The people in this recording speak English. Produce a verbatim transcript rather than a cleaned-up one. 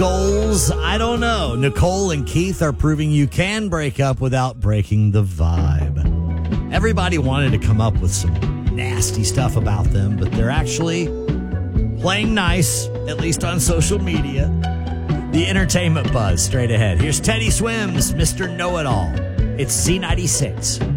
Goals, I don't know. Nicole and Keith are proving you can break up without breaking the vibe. Everybody wanted to come up with some nasty stuff about them, but they're actually playing nice, at least on social media. The entertainment buzz straight ahead. Here's Teddy Swims, Mister Know-It-All. It's Z ninety-six.